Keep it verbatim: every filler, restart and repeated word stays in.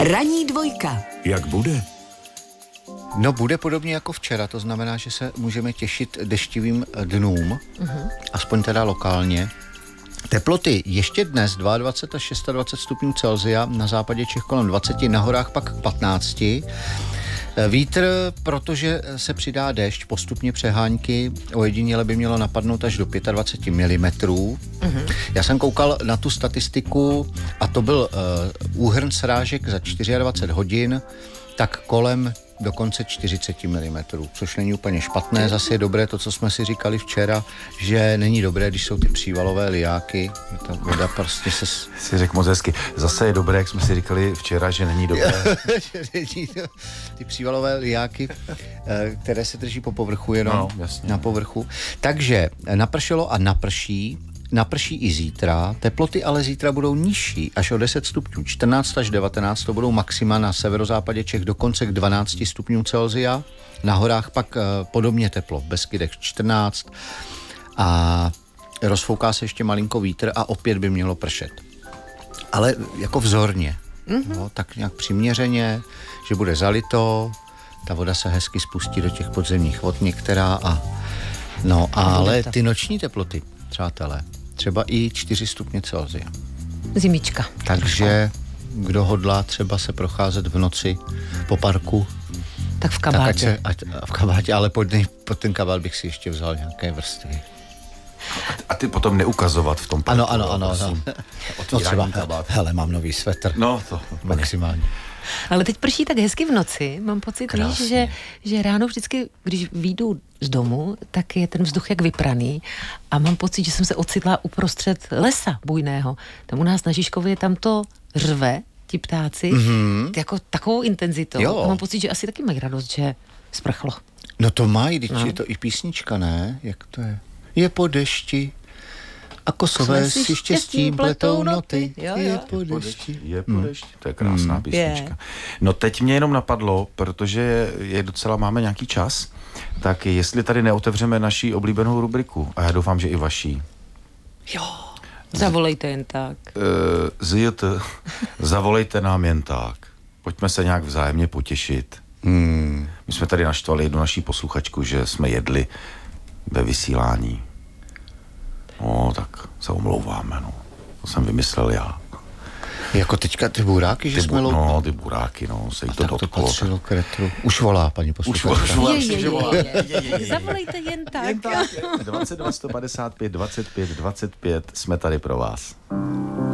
Ranní dvojka. Jak bude? No, bude podobně jako včera, to znamená, že se můžeme těšit deštivým dnům, uh-huh. aspoň teda lokálně. Teploty ještě dnes dvacet dva až dvacet šest stupňů Celsia, na západě Čech kolem dvacet, na horách pak patnáct. Vítr, protože se přidá déšť, postupně přehánky, ojediněle by mělo napadnout až do dvacet pět milimetrů. Mm-hmm. Já jsem koukal na tu statistiku a to byl uh, úhrn srážek za dvacet čtyři hodin, tak kolem dokonce čtyřicet milimetrů, což není úplně špatné. Zase je dobré to, co jsme si říkali včera, že není dobré, když jsou ty přívalové lijáky. Ta voda prostě se... Si řekl moc hezky. Zase je dobré, jak jsme si říkali včera, že není dobré. že není to, ty přívalové lijáky, které se drží po povrchu, jenom no, jasně. na povrchu. Takže napršelo a naprší. Naprší i zítra, teploty ale zítra budou nižší, až o deset stupňů, čtrnáct až devatenáct, to budou maxima na severozápadě Čech dokonce k dvanáct stupňů Celsia, na horách pak eh, podobně teplo, v Beskydech čtrnáct a rozfouká se ještě malinko vítr a opět by mělo pršet. Ale jako vzorně, mm-hmm. no, tak nějak přiměřeně, že bude zalito, ta voda se hezky spustí do těch podzemních vod některá a no, ale ty noční teploty, přátelé, třeba i čtyři stupně Celsia. Zimička. Takže kdo hodlá třeba se procházet v noci po parku, tak v kabátě. Tak ať se, ať, v kabátě, ale pod, pod ten kabát bych si ještě vzal nějaké vrstvy. A ty potom neukazovat v tom parku. Ano, ano, ano. ano. No třeba, hele, mám nový svetr. No, to. Maximálně. Ale teď prší tak hezky v noci, mám pocit, víš, že, že ráno vždycky, když vyjdu z domu, tak je ten vzduch jak vypraný a mám pocit, že jsem se ocitla uprostřed lesa bujného. Tam u nás na Žižkově tam to řve, ti ptáci, mm-hmm. jako takovou intenzitou. Jo. A mám pocit, že asi taky mají radost, že sprchlo. No to mají, když no. je to i písnička, ne? Jak to je? Je po dešti a kosové si štěstím, štěstím pletou noty. Jo, jo. Je po dešti. Je po dešti. To je krásná mm. písnička. Je. No teď mě jenom napadlo, protože je docela, máme nějaký čas, tak jestli tady neotevřeme naši oblíbenou rubriku, a já doufám, že i vaší. Jo, zavolejte jen tak. Uh, zjt, zavolejte nám jen tak. Pojďme se nějak vzájemně potěšit. Hmm. My jsme tady naštvali jednu naší posluchačku, že jsme jedli ve vysílání. No, tak se omlouváme, no. To jsem vymyslel já. Jako teďka ty buráky, že ty jsme bu- No, ty buráky, no, se jí to dotklo. to patřilo k retru. Už volá, paní posluchačka. Už volá, je, je, je, je, je. Zavolejte jen tak. Jen tak. dvacet dva sto padesát pět dvacet pět dvacet pět jsme tady pro vás.